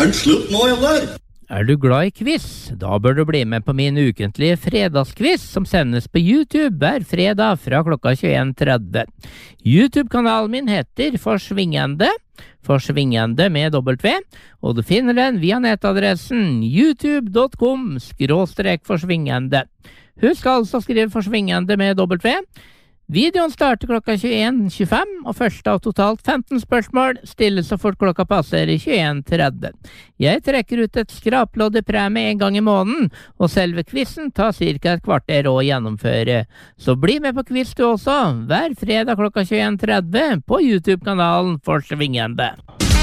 det slutt nå, eller? Du glad i quiz? Da bør du bli med på min ukentlige fredagsquiz som sendes på YouTube hver fredag fra klokka 21:30. YouTube-kanalen min heter Forsvingende med W, og du finner den via nettadressen youtube.com/forsvingende. Husk altså å skrive Forsvingende med W. Videoen starter klokka 21:25, og første av totalt 15 spørsmål stilles så fort klokka passerer 21:30. Jeg trekker ut et skraplodd i premie en gang i måneden, og selve quizen tar cirka et kvarter å gjennomføre. Så bli med på quiz du også, hver fredag klokka 21:30 på YouTube-kanalen Forsvingende.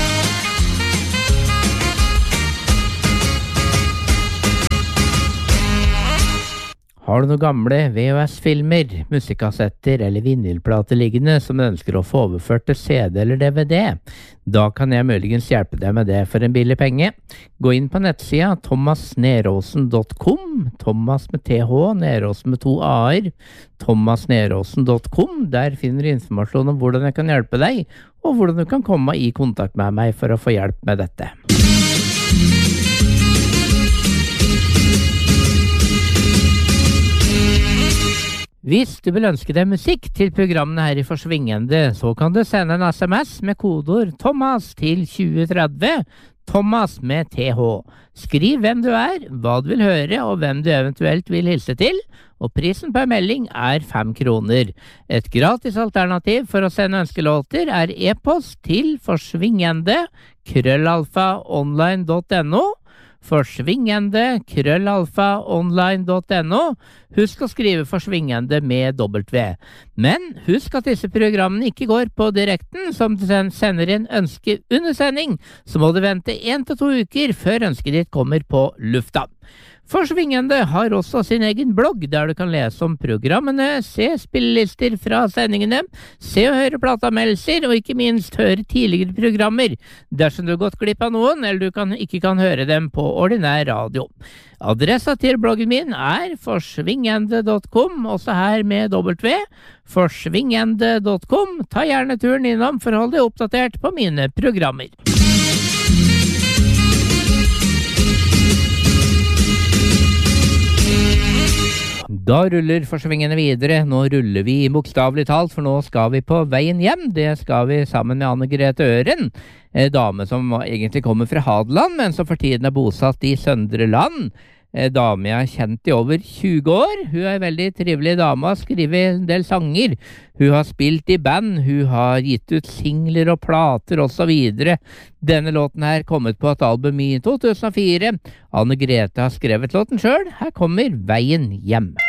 Har du noen gamle VHS-filmer, musikkassetter eller vinylplater liggende som du ønsker å få overført til CD eller DVD? Da kan jeg muligens hjelpe deg med det for en billig penge. Gå inn på nettsida thomasneråsen.com, Thomas med TH, Neråsen med 2 A-er, thomasneråsen.com. Der finner du informasjon om hvordan jeg kan hjelpe deg, og hvordan du kan komme i kontakt med meg for å få hjelp med dette. Hvis du vil ønske deg musikk til programmene her i Forsvingende, så kan du sende en SMS med kodeord Thomas til 2030, Thomas med TH. Skriv hvem du er, hva du vil høre og hvem du eventuelt vil hilse til, og prisen per melding er 5 kroner. Et gratis alternativ for å sende ønskelåter er e-post til forsvingende@online.no, forsvingende@online.no. Husk å skrive Forsvingende med W. Men husk at disse programmene ikke går på direkten. Som du sender inn ønske under sending, så må du vente 1 til 2 uker før ønsket ditt kommer på lufta. Forsvingende har også sin egen blogg, der du kan lese om programmene, se spillelister fra sendingene, se og høre plateanmeldelser, og ikke minst høre tidligere programmer, dersom du har gått glipp av noen, eller du ikke kan høre dem på ordinær radio. Adressa til bloggen min er forsvingende.com, også her med W, forsvingende.com. Ta gjerne turen innom for å holde deg oppdatert på mine programmer. Da ruller Forsvingende videre. Nå ruller vi bokstavelig talt, for nå skal vi på veien hjem. Det skal vi sammen med Anne-Grete Øren, en dame som egentlig kommer fra Hadeland, men som for tiden er bosatt i Søndre Land. Dame jeg har kjent i over 20 år. Hun er en veldig trivelig dame, har skrevet en del sanger. Hun har spilt i band, hun har gitt ut singler og plater og så videre. Denne låten her kommet på et album i 2004. Anne-Grete har skrevet låten selv. Her kommer Veien hjem.